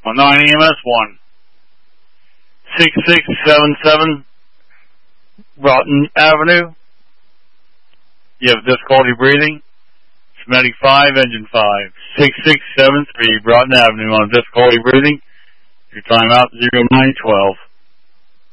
On 9 EMS 1. 6677 Broughton Avenue. You have difficulty breathing. Medic 5, engine 5. 6673 Broughton Avenue on difficulty breathing. Your timeout 0912.